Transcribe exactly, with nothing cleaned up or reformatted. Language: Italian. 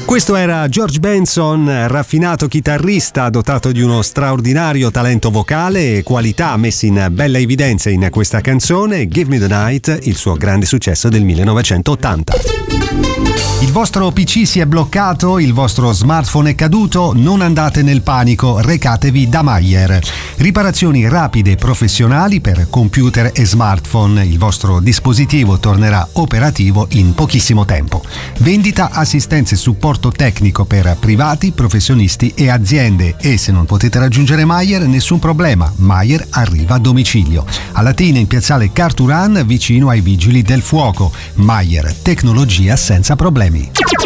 Questo era George Benson, raffinato chitarrista dotato di uno straordinario talento vocale e qualità messi in bella evidenza in questa canzone, Give Me the Night, il suo grande successo del millenovecentottanta. Il vostro P C si è bloccato, il vostro smartphone è caduto, non andate nel panico, recatevi da Meyer. Riparazioni rapide e professionali per computer e smartphone, il vostro dispositivo tornerà operativo in pochissimo tempo. Vendita, assistenza e supporto tecnico per privati, professionisti e aziende, e se non potete raggiungere Meyer nessun problema, Meyer arriva a domicilio. A Latina in piazzale Carturan vicino ai Vigili del Fuoco. Meyer, tecnologia senza problemi.